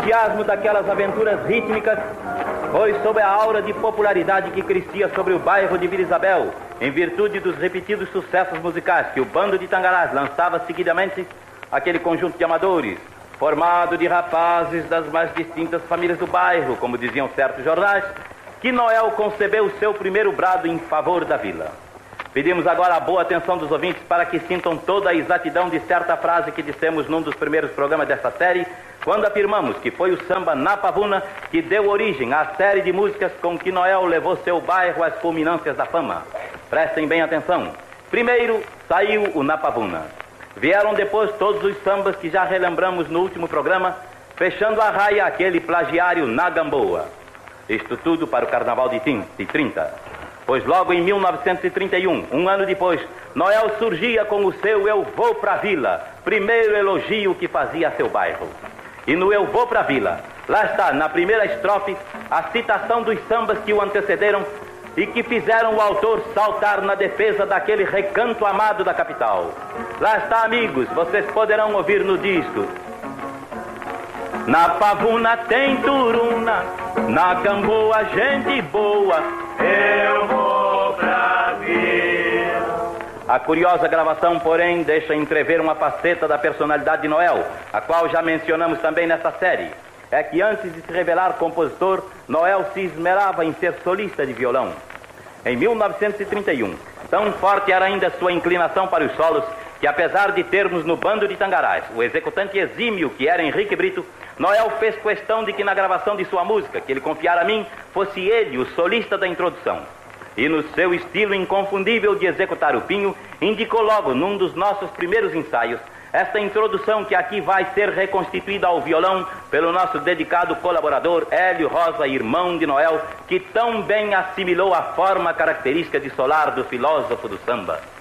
entusiasmo daquelas aventuras rítmicas foi sob a aura de popularidade que crescia sobre o bairro de Vila Isabel, em virtude dos repetidos sucessos musicais que o bando de Tangarás lançava seguidamente, aquele conjunto de amadores, formado de rapazes das mais distintas famílias do bairro, como diziam certos jornais, que Noel concebeu o seu primeiro brado em favor da vila. Pedimos agora a boa atenção dos ouvintes para que sintam toda a exatidão de certa frase que dissemos num dos primeiros programas desta série, quando afirmamos que foi o samba Na Pavuna que deu origem à série de músicas com que Noel levou seu bairro às culminâncias da fama. Prestem bem atenção. Primeiro saiu o Na Pavuna. Vieram depois todos os sambas que já relembramos no último programa, fechando a raia aquele plagiário Na Gamboa. Isto tudo para o Carnaval de 30. Pois logo em 1931, um ano depois, Noel surgia com o seu Eu Vou Pra Vila, primeiro elogio que fazia a seu bairro. E no Eu Vou Pra Vila, lá está, na primeira estrofe, a citação dos sambas que o antecederam e que fizeram o autor saltar na defesa daquele recanto amado da capital. Lá está, amigos, vocês poderão ouvir no disco. Na Pavuna tem turuna, na Gamboa gente boa, eu vou pra vila. A curiosa gravação, porém, deixa entrever uma faceta da personalidade de Noel, a qual já mencionamos também nesta série. É que antes de se revelar compositor, Noel se esmerava em ser solista de violão. Em 1931, tão forte era ainda sua inclinação para os solos, que apesar de termos no bando de Tangarás o executante exímio que era Henrique Brito, Noel fez questão de que na gravação de sua música, que ele confiara a mim, fosse ele o solista da introdução. E no seu estilo inconfundível de executar o pinho, indicou logo num dos nossos primeiros ensaios esta introdução que aqui vai ser reconstituída ao violão pelo nosso dedicado colaborador Hélio Rosa, irmão de Noel, que tão bem assimilou a forma característica de solar do filósofo do samba.